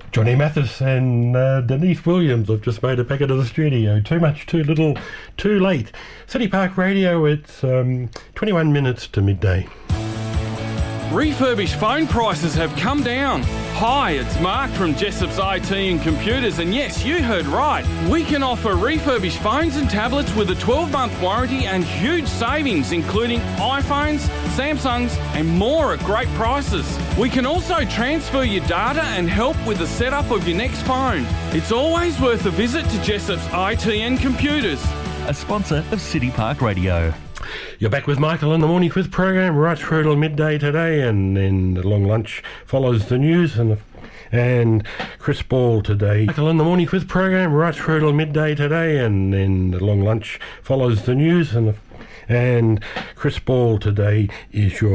Johnny Mathis and Denise Williams have just made it back into the studio. Too much, too little, too late. City Park Radio, it's 21 minutes to midday. Refurbished phone prices have come down. Hi, it's Mark from Jessop's IT and Computers, and yes, you heard right. We can offer refurbished phones and tablets with a 12-month warranty and huge savings, including iPhones, Samsungs, and more at great prices. We can also transfer your data and help with the setup of your next phone. It's always worth a visit to Jessop's IT and Computers. A sponsor of City Park Radio. You're back with Michael in the Morning Quiz program right through till midday today, and then the long lunch follows the news and Chris Ball today. Michael in the Morning Quiz program right through till midday today, and then the long lunch follows the news and Chris Ball today is your